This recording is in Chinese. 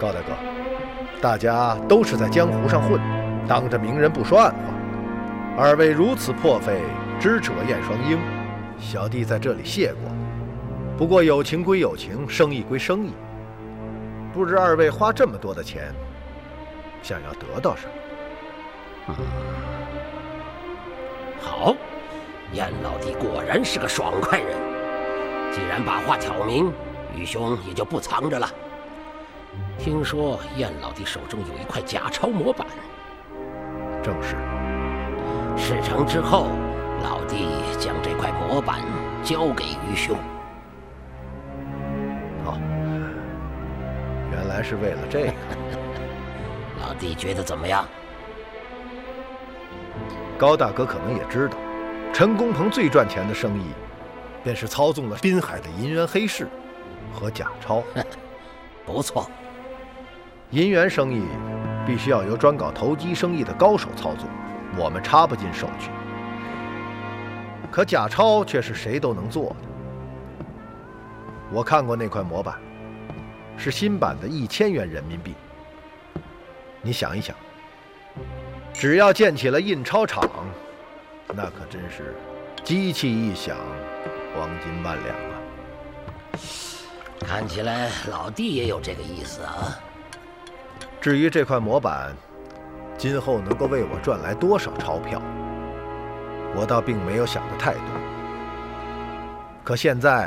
高大哥，大家都是在江湖上混，当着名人不说暗话。二位如此破费支持我燕双鹰，小弟在这里谢过。不过友情归友情，生意归生意，不知二位花这么多的钱，想要得到什么？ 好，燕老弟果然是个爽快人。既然把话挑明，愚兄也就不藏着了。听说燕老弟手中有一块假钞模板。 正是。 事成之后，老弟将这块模板交给愚兄。 好，原来是为了这个。 老弟觉得怎么样？ 高大哥可能也知道，陈公鹏最赚钱的生意，便是操纵了滨海的银元黑市和假钞。 不错。 银元生意必须要由专搞投机生意的高手操作，我们插不进手去。可假钞却是谁都能做的。我看过那块模板，是新版的1000元人民币。你想一想，只要建起了印钞厂，那可真是机器一响，黄金万两啊！ 看起来老弟也有这个意思啊。 至于这块模板今后能够为我赚来多少钞票，我倒并没有想得太多。可现在